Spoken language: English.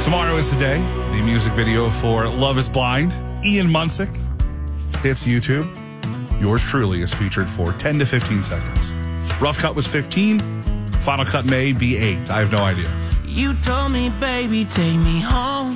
Tomorrow is the day. The music video for Love is Blind, Ian Munsick, hits YouTube. Yours truly is featured for 10 to 15 seconds. Rough cut was 15. Final cut may be 8. I have no idea. You told me, baby, take me home.